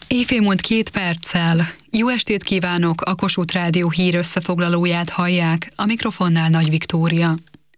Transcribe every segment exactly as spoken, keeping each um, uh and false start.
Éjfél múlt két perccel. Jó estét kívánok, a Kossuth Rádió hír összefoglalóját hallják, a mikrofonnál Nagy Viktória.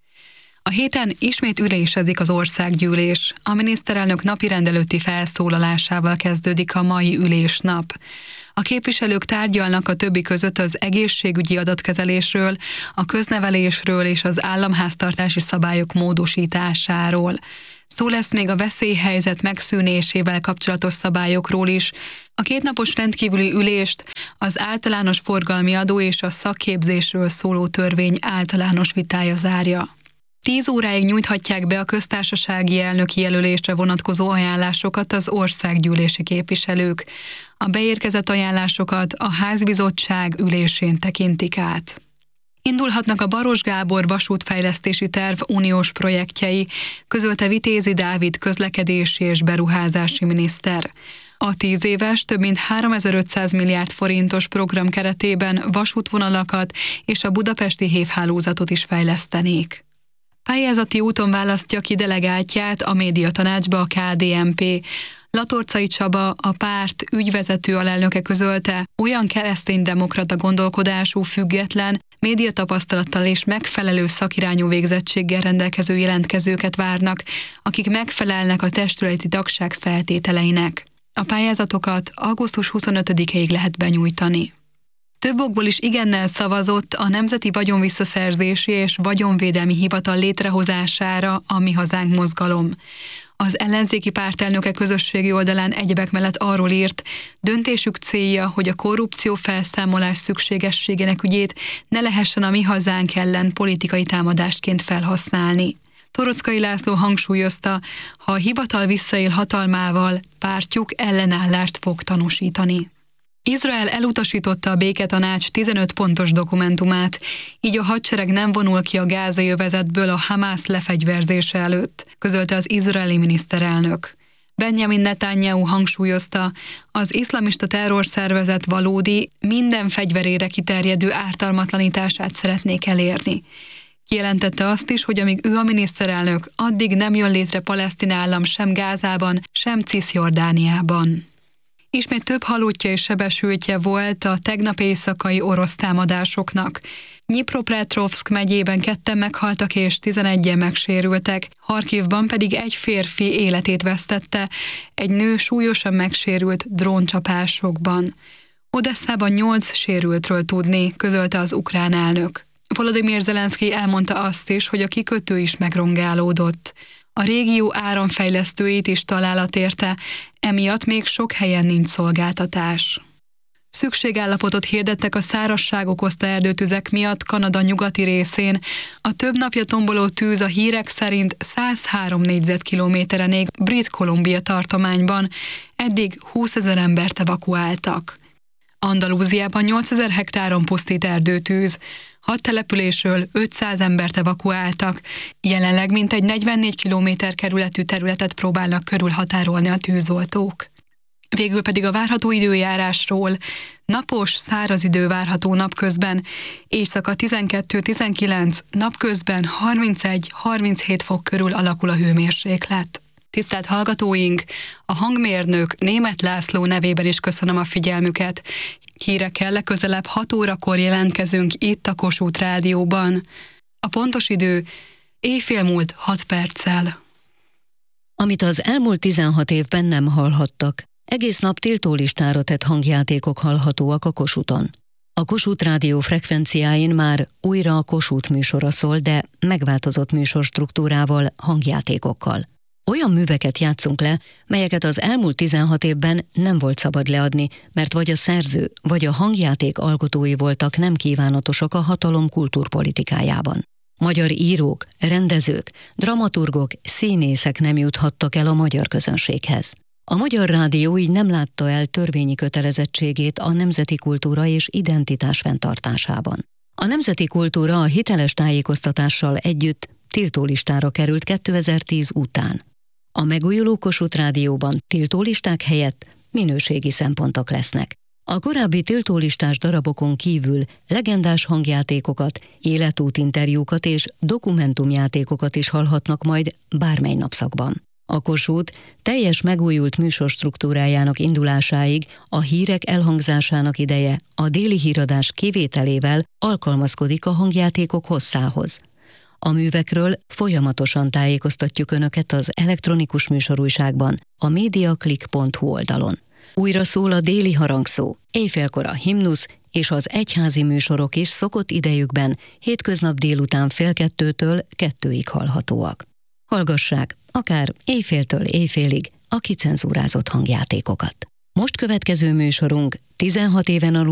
A héten ismét ülésezik az országgyűlés. A miniszterelnök napirend előtti felszólalásával kezdődik a mai ülésnap. A képviselők tárgyalnak a többi között az egészségügyi adatkezelésről, a köznevelésről és az államháztartási szabályok módosításáról. Szó lesz még a veszélyhelyzet megszűnésével kapcsolatos szabályokról is. A kétnapos rendkívüli ülést az általános forgalmi adó és a szakképzésről szóló törvény általános vitája zárja. Tíz óráig nyújthatják be a köztársasági elnöki jelölésre vonatkozó ajánlásokat az országgyűlési képviselők. A beérkezett ajánlásokat a házbizottság ülésén tekintik át. Indulhatnak a Baros Gábor vasútfejlesztési terv uniós projektjei, közölte Vitézi Dávid közlekedési és beruházási miniszter. A tíz éves, több mint háromezer-ötszáz milliárd forintos program keretében vasútvonalakat és a budapesti hévhálózatot is fejlesztenék. Pályázati úton választja ki delegáltját a médiatanácsba a ká dé en pé. Latorcai Csaba, a párt ügyvezető alelnöke közölte, olyan kereszténydemokrata gondolkodású, független, médiatapasztalattal és megfelelő szakirányú végzettséggel rendelkező jelentkezőket várnak, akik megfelelnek a testületi tagság feltételeinek. A pályázatokat augusztus huszonötödikéig lehet benyújtani. Több okból is igennel szavazott a Nemzeti Vagyonvisszaszerzési és Vagyonvédelmi Hivatal létrehozására a Mi Hazánk mozgalom. Az ellenzéki pártelnöke közösségi oldalán egyebek mellett arról írt, döntésük célja, hogy a korrupció felszámolás szükségességének ügyét ne lehessen a Mi Hazánk ellen politikai támadásként felhasználni. Toroczkai László hangsúlyozta, ha a hivatal visszaél hatalmával, pártjuk ellenállást fog tanúsítani. Izrael elutasította a béketanács tizenöt pontos dokumentumát, így a hadsereg nem vonul ki a gázai övezetből a Hamász lefegyverzése előtt, közölte az izraeli miniszterelnök. Benjamin Netanyahu hangsúlyozta, az iszlamista terrorszervezet valódi, minden fegyverére kiterjedő ártalmatlanítását szeretnék elérni. Kijelentette azt is, hogy amíg ő a miniszterelnök, addig nem jön létre palesztin állam sem Gázában, sem Ciszjordániában. Ismét több halottja és sebesültje volt a tegnap éjszakai orosz támadásoknak. Dnipropetrovszk megyében ketten meghaltak és tizenegyen megsérültek, Harkivban pedig egy férfi életét vesztette, egy nő súlyosan megsérült dróncsapásokban. Odesszában nyolc sérültről tudni, közölte az ukrán elnök. Volodymyr Zelenszky elmondta azt is, hogy a kikötő is megrongálódott. A régió áramfejlesztőit is találat érte, emiatt még sok helyen nincs szolgáltatás. Szükségállapotot hirdettek a szárazság okozta erdőtüzek miatt Kanada nyugati részén. A több napja tomboló tűz a hírek szerint száz három négyzetkilométeren ég Brit Columbia tartományban, eddig húszezer embert evakuáltak. Andalúziában nyolcezer hektáron pusztít erdőtűz. Hat településről ötszáz embert evakuáltak, jelenleg mintegy negyvennégy kilométer kerületű területet próbálnak körülhatárolni a tűzoltók. Végül pedig a várható időjárásról. Napos, száraz idő várható napközben, éjszaka tizenkettő-tizenkilenc, napközben harmincegy-harminchét fok körül alakul a hőmérséklet. Tisztelt hallgatóink, a hangmérnök Németh László nevében is köszönöm a figyelmüket. Hírekkel legközelebb hat órakor jelentkezünk itt a Kossuth Rádióban. A pontos idő éjfél múlt hat perccel. Amit az elmúlt tizenhat évben nem hallhattak, egész nap tiltólistára tett hangjátékok hallhatóak a Kossuthon. A Kossuth Rádió frekvenciáin már újra a Kossuth műsora szól, de megváltozott műsorstruktúrával, hangjátékokkal. Olyan műveket játszunk le, melyeket az elmúlt tizenhat évben nem volt szabad leadni, mert vagy a szerző, vagy a hangjáték alkotói voltak nem kívánatosak a hatalom kultúrpolitikájában. Magyar írók, rendezők, dramaturgok, színészek nem juthattak el a magyar közönséghez. A Magyar Rádió így nem látta el törvényi kötelezettségét a nemzeti kultúra és identitás fenntartásában. A nemzeti kultúra a hiteles tájékoztatással együtt tiltólistára került kétezer-tíz után. A megújuló Kossuth Rádióban tiltólisták helyett minőségi szempontok lesznek. A korábbi tiltólistás darabokon kívül legendás hangjátékokat, életútinterjúkat és dokumentumjátékokat is hallhatnak majd bármely napszakban. A Kossuth teljes megújult műsorstruktúrájának indulásáig a hírek elhangzásának ideje a déli híradás kivételével alkalmazkodik a hangjátékok hosszához. A művekről folyamatosan tájékoztatjuk Önöket az elektronikus műsorújságban, a mediaclick pont hu oldalon. Újra szól a déli harangszó, éjfélkor a himnusz és az egyházi műsorok is szokott idejükben hétköznap délután fél kettőtől kettőig hallhatóak. Hallgassák, akár éjféltől éjfélig a kicenzúrázott hangjátékokat. Most következő műsorunk tizenhat éven alul